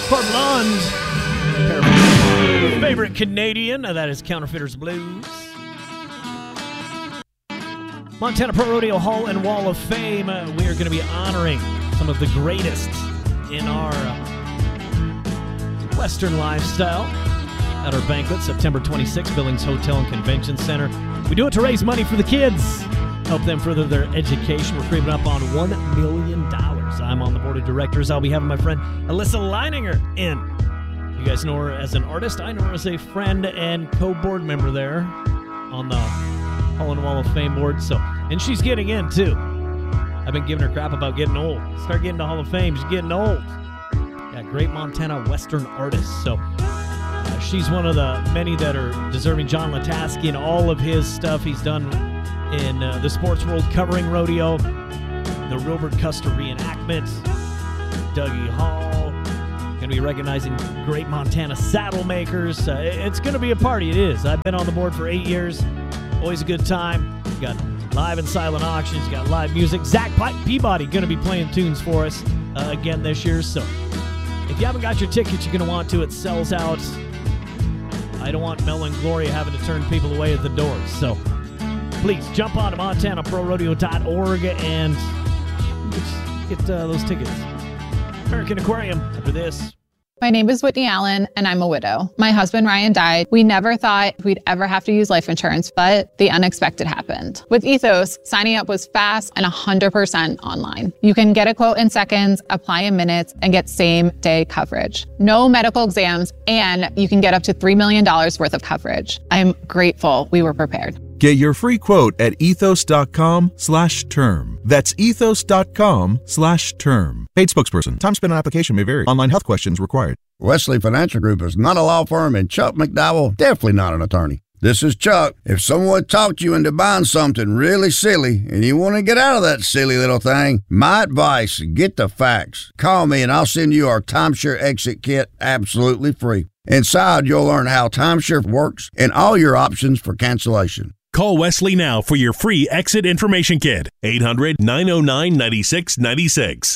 Coeur Blonde. Favorite Canadian, that is Counterfeiters Blues. Montana Pro Rodeo Hall and Wall of Fame. We are going to be honoring some of the greatest in our Western lifestyle at our banquet, September 26th, Billings Hotel and Convention Center. We do it to raise money for the kids, help them further their education. We're creeping up on $1 million. I'm on the board of directors. I'll be having my friend Alyssa Leininger in. You guys know her as an artist. I know her as a friend and co-board member there on the Hall and Wall of Fame board. And she's getting in, too. I've been giving her crap about getting old. Start getting to Hall of Fame. She's getting old. Yeah, great Montana Western artist. So she's one of the many that are deserving. John Lataski and all of his stuff he's done in the sports world covering rodeo. The Robert Custer reenactment. Dougie Hall. Going to be recognizing great Montana saddle makers. It's going to be a party. It is. I've been on the board for 8 years. Always a good time. You got live and silent auctions. You got live music. Zach Peabody going to be playing tunes for us again this year. So if you haven't got your tickets, you're going to want to. It sells out. I don't want Mel and Gloria having to turn people away at the doors. So please jump on to MontanaProRodeo.org and get those tickets. American Aquarium after this. My name is Whitney Allen, and I'm a widow. My husband, Ryan, died. We never thought we'd ever have to use life insurance, but the unexpected happened. With Ethos, signing up was fast and 100% online. You can get a quote in seconds, apply in minutes, and get same-day coverage. No medical exams, and you can get up to $3 million worth of coverage. I'm grateful we were prepared. Get your free quote at ethos.com/term. That's ethos.com/term. Paid spokesperson. Time spent on application may vary. Online health questions required. Wesley Financial Group is not a law firm, and Chuck McDowell definitely not an attorney. This is Chuck. If someone talked you into buying something really silly and you want to get out of that silly little thing, my advice, get the facts. Call me and I'll send you our timeshare exit kit absolutely free. Inside, you'll learn how timeshare works and all your options for cancellation. Call Wesley now for your free exit information kit. 800-909-9696.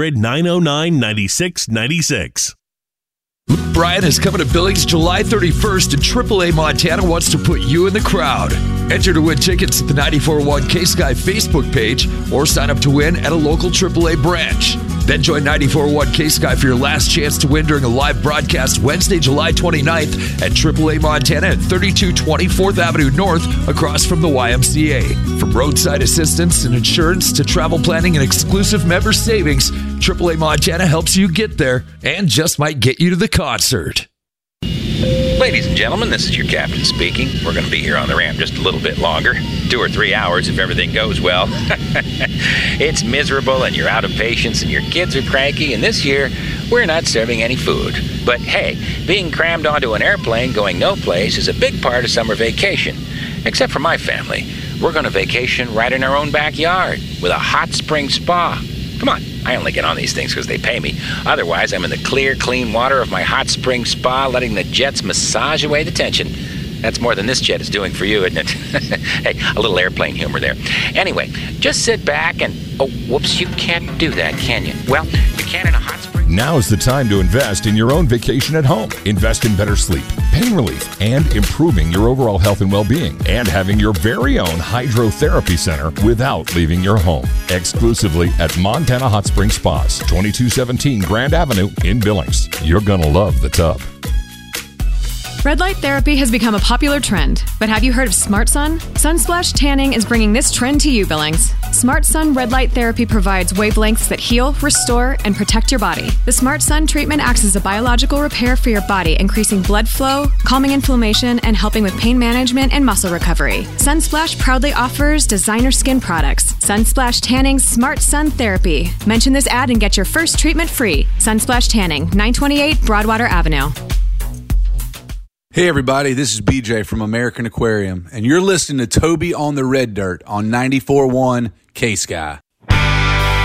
800-909-9696. Brian is coming to Billings July 31st, and AAA Montana wants to put you in the crowd. Enter to win tickets at the 94.1 K-Sky Facebook page or sign up to win at a local AAA branch. Then join 94.1 K-Sky for your last chance to win during a live broadcast Wednesday, July 29th at AAA Montana at 3220 4th Avenue North across from the YMCA. From roadside assistance and insurance to travel planning and exclusive member savings, AAA Montana helps you get there and just might get you to the concert. Ladies and gentlemen, this is your captain speaking. We're going to be here on the ramp just a little bit longer, 2 or 3 hours if everything goes well. It's miserable and you're out of patience and your kids are cranky, and this year we're not serving any food. But hey, being crammed onto an airplane going no place is a big part of summer vacation. Except for my family. We're going to vacation right in our own backyard with a hot spring spa. Come on, I only get on these things because they pay me. Otherwise, I'm in the clear, clean water of my hot spring spa, letting the jets massage away the tension. That's more than this jet is doing for you, isn't it? Hey, a little airplane humor there. Anyway, just sit back and... Oh, whoops, you can't do that, can you? Well, you can in a hot spring... Now is the time to invest in your own vacation at home. Invest in better sleep, pain relief, and improving your overall health and well-being, and having your very own hydrotherapy center without leaving your home. Exclusively at Montana Hot Spring Spas, 2217 Grand Avenue in Billings. You're gonna love the tub. Red light therapy has become a popular trend, but have you heard of Smart Sun? Sunsplash Tanning is bringing this trend to you, Billings. Smart Sun red light therapy provides wavelengths that heal, restore, and protect your body. The Smart Sun treatment acts as a biological repair for your body, increasing blood flow, calming inflammation, and helping with pain management and muscle recovery. Sunsplash proudly offers designer skin products. Sunsplash Tanning's Smart Sun Therapy. Mention this ad and get your first treatment free. Sunsplash Tanning, 928 Broadwater Avenue. Hey everybody, this is BJ from American Aquarium, and you're listening to Toby on the Red Dirt on 94.1 K-Sky.